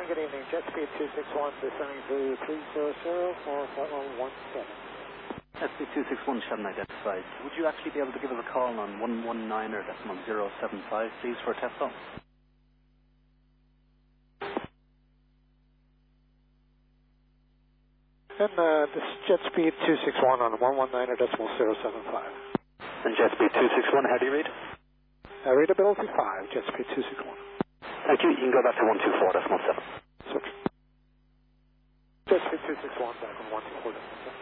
good evening. Jet speed 261 descending to 300 for flight level 17. SP 261 Shannon identified. Would you actually be able to give us a call on 119.075, please, for a test call? And this is jet speed 261 on 119.075. And jet speed 261, how do you read? Readability 5, jet speed 261. Thank you. You can go back to 124.7. Switch. Jet speed 261 back on 124.7.